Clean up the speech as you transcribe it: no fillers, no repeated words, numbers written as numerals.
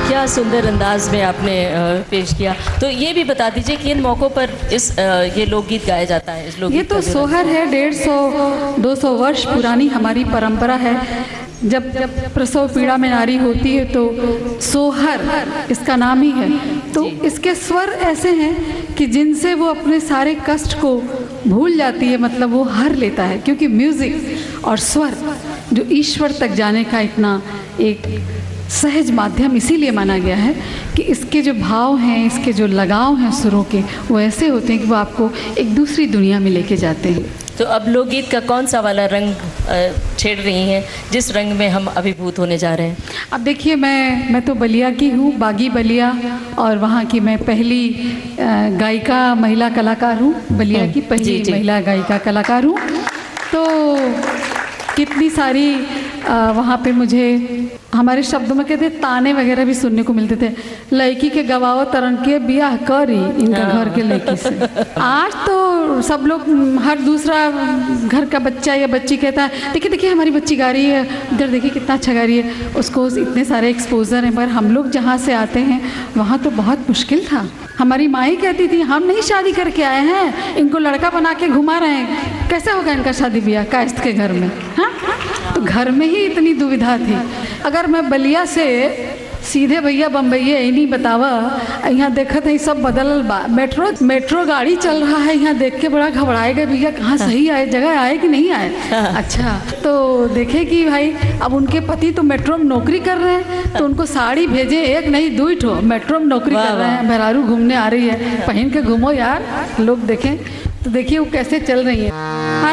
क्या सुंदर अंदाज में आपने पेश किया। तो ये भी बता दीजिए कि इन मौक़ों पर ये लोकगीत गाया जाता है। इस लोकगीत ये तो सोहर है, 150-200 वर्ष पुरानी हमारी परंपरा है। जब प्रसव पीड़ा में नारी होती है तो सोहर इसका नाम ही है। तो इसके स्वर ऐसे हैं कि जिनसे वो अपने सारे कष्ट को भूल जाती है, मतलब वो हर लेता है। क्योंकि म्यूज़िक और स्वर जो ईश्वर तक जाने का इतना एक सहज माध्यम इसीलिए माना गया है कि इसके जो भाव हैं, इसके जो लगाव हैं सुरों के, वो ऐसे होते हैं कि वो आपको एक दूसरी दुनिया में लेके जाते हैं। तो अब लोकगीत का कौन सा वाला रंग छेड़ रही हैं, जिस रंग में हम अभिभूत होने जा रहे हैं? अब देखिए, मैं तो बलिया की हूँ, बागी बलिया, और वहाँ की मैं पहली गायिका महिला कलाकार हूँ। बलिया की पहली महिला गायिका कलाकार हूँ। तो कितनी सारी वहाँ पे मुझे हमारे शब्दों में कहते ताने वगैरह भी सुनने को मिलते थे। लड़की के गवाओ तरंग के ब्याह करी इनका घर के लड़की से। आज तो सब लोग, हर दूसरा घर का बच्चा या बच्ची कहता है देखिए देखिए हमारी बच्ची गा रही है, इधर देखिए कितना अच्छा गा रही है। उसको इतने सारे एक्सपोजर हैं। मगर हम लोग जहाँ से आते हैं वहाँ तो बहुत मुश्किल था। हमारी माँ ही कहती थी हम नहीं शादी करके आए हैं, इनको लड़का बना के घुमा रहे हैं, कैसे होगा इनका शादी ब्याह कायस्थ के घर में। हाँ, तो घर में ही इतनी दुविधा थी। अगर मैं बलिया से सीधे भैया बम्बईया नहीं बतावा, यहाँ देखत है सब बदल बा। मेट्रो गाड़ी चल रहा है, यहाँ देख के बड़ा घबराएगा भैया कहाँ सही आए, जगह आए कि नहीं आए। अच्छा, तो देखे कि भाई अब उनके पति तो मेट्रो में नौकरी कर रहे हैं, तो उनको साड़ी भेजे, एक नहीं दो ठो, मेट्रो में नौकरी कर रहे हैं, मेहरारू घूमने आ रही है, पहन के घूमो यार, लोग देखें। तो देखिए वो कैसे चल रही है।